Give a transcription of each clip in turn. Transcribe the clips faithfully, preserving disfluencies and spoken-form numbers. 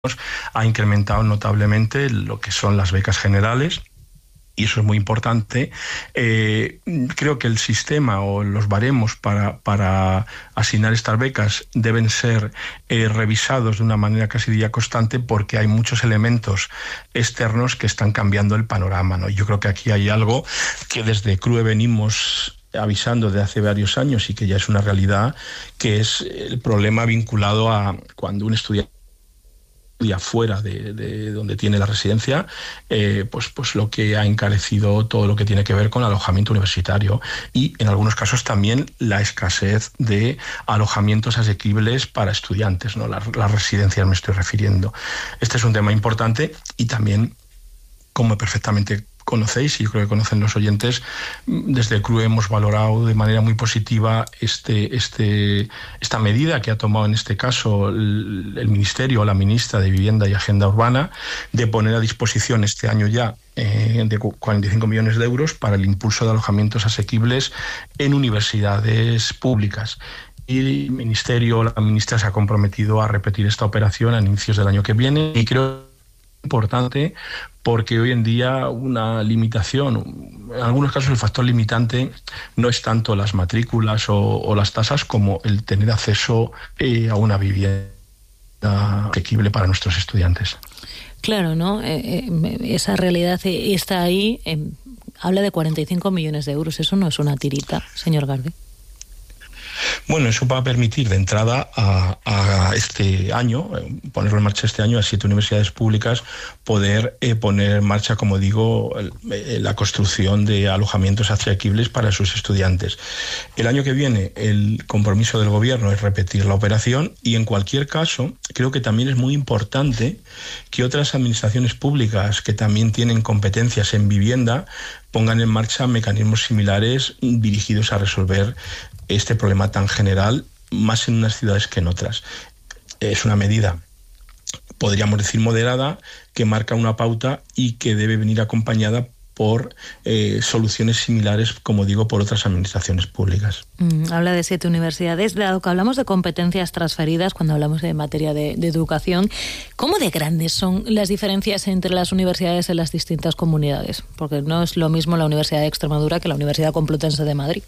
ha incrementado notablemente lo que son las becas generales. Y eso es muy importante. Eh, creo que el sistema o los baremos para, para asignar estas becas deben ser eh, revisados de una manera casi diría constante, porque hay muchos elementos externos que están cambiando el panorama, ¿no? Yo creo que aquí hay algo que desde C R U E venimos avisando de hace varios años y que ya es una realidad, que es el problema vinculado a cuando un estudiante fuera de, de donde tiene la residencia, eh, pues, pues lo que ha encarecido todo lo que tiene que ver con alojamiento universitario y en algunos casos también la escasez de alojamientos asequibles para estudiantes, ¿no? Las, las residencias me estoy refiriendo. Este es un tema importante y también, como perfectamente conocéis, y yo creo que conocen los oyentes, desde el C R U E hemos valorado de manera muy positiva este, este, esta medida que ha tomado en este caso el, el Ministerio o la ministra de Vivienda y Agenda Urbana, de poner a disposición este año ya eh, de cuarenta y cinco millones de euros para el impulso de alojamientos asequibles en universidades públicas. Y el Ministerio, la ministra se ha comprometido a repetir esta operación a inicios del año que viene, y creo importante porque hoy en día una limitación, en algunos casos el factor limitante no es tanto las matrículas o, o las tasas como el tener acceso eh, a una vivienda asequible para nuestros estudiantes. Claro, ¿no? Eh, eh, esa realidad está ahí. Eh, habla de cuarenta y cinco millones de euros. Eso no es una tirita, señor Garde. Bueno, eso va a permitir de entrada a, a este año, ponerlo en marcha este año, a siete universidades públicas, poder eh, poner en marcha, como digo, el, la construcción de alojamientos asequibles para sus estudiantes. El año que viene el compromiso del Gobierno es repetir la operación, y en cualquier caso creo que también es muy importante que otras administraciones públicas que también tienen competencias en vivienda pongan en marcha mecanismos similares dirigidos a resolver este problema tan general, más en unas ciudades que en otras. Es una medida, podríamos decir, moderada, que marca una pauta y que debe venir acompañada por eh, soluciones similares, como digo, por otras administraciones públicas. Mm, habla de siete universidades. Dado que hablamos de competencias transferidas, cuando hablamos de materia de, de educación, ¿cómo de grandes son las diferencias entre las universidades en las distintas comunidades? Porque no es lo mismo la Universidad de Extremadura que la Universidad Complutense de Madrid.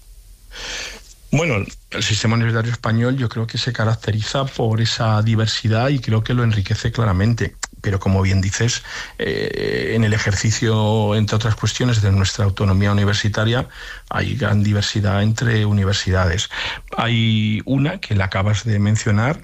Bueno, el sistema universitario español yo creo que se caracteriza por esa diversidad y creo que lo enriquece claramente. Pero como bien dices, eh, en el ejercicio, entre otras cuestiones, de nuestra autonomía universitaria, hay gran diversidad entre universidades. Hay una que la acabas de mencionar,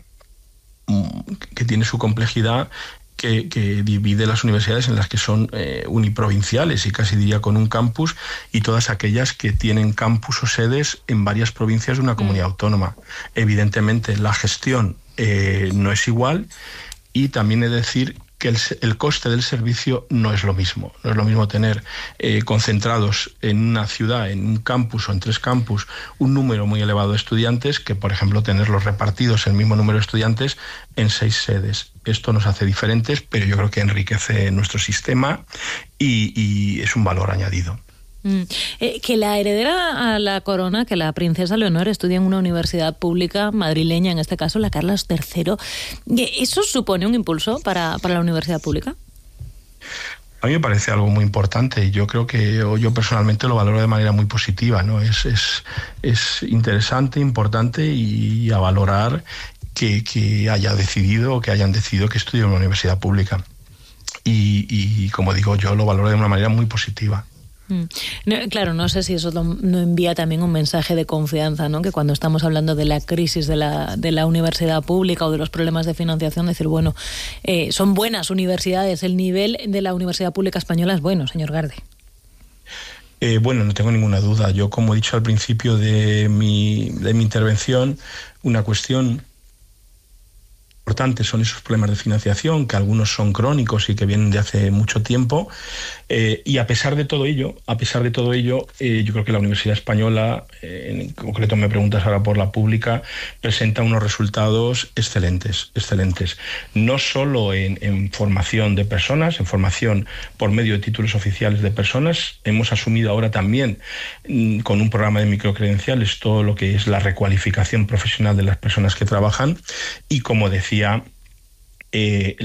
que tiene su complejidad, Que, que divide las universidades en las que son eh, uniprovinciales y casi diría con un campus, y todas aquellas que tienen campus o sedes en varias provincias de una comunidad mm. autónoma. Evidentemente la gestión eh, no es igual, y también he de decir que el, el coste del servicio no es lo mismo. No es lo mismo tener eh, concentrados en una ciudad, en un campus o en tres campus, un número muy elevado de estudiantes, que por ejemplo tenerlos repartidos el mismo número de estudiantes en seis sedes. Esto nos hace diferentes, pero yo creo que enriquece nuestro sistema y, y es un valor añadido. Mm. Eh, que la heredera a la corona, que la princesa Leonor, estudia en una universidad pública madrileña, en este caso la Carlos tercero, ¿eso supone un impulso para, para la universidad pública? A mí me parece algo muy importante, y yo creo que yo personalmente lo valoro de manera muy positiva, ¿no? Es, es, es interesante, importante, y a valorar que, que haya decidido o que hayan decidido que estudie en una universidad pública. Y, y como digo, yo lo valoro de una manera muy positiva. Mm. No, claro, no sé si eso no envía también un mensaje de confianza, ¿no? Que cuando estamos hablando de la crisis de la, de la universidad pública o de los problemas de financiación, decir, bueno, eh, son buenas universidades, el nivel de la universidad pública española es bueno, señor Garde. Eh, bueno, no tengo ninguna duda. Yo, como he dicho al principio de mi, de mi intervención, una cuestión importantes son esos problemas de financiación, que algunos son crónicos y que vienen de hace mucho tiempo, eh, y a pesar de todo ello, a pesar de todo ello, eh, yo creo que la Universidad Española, eh, en concreto me preguntas ahora por la pública, presenta unos resultados excelentes, excelentes, no solo en, en formación de personas, en formación por medio de títulos oficiales de personas. Hemos asumido ahora también mm, con un programa de microcredenciales todo lo que es la recualificación profesional de las personas que trabajan, y como decía, eh,